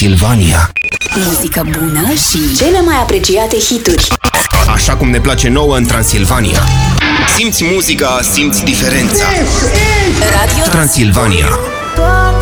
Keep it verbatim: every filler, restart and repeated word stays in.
Transilvania. Muzică bună și cele mai apreciate hituri. Așa cum ne place nouă în Transilvania. Simți muzica, simți diferența. Radio Transilvania.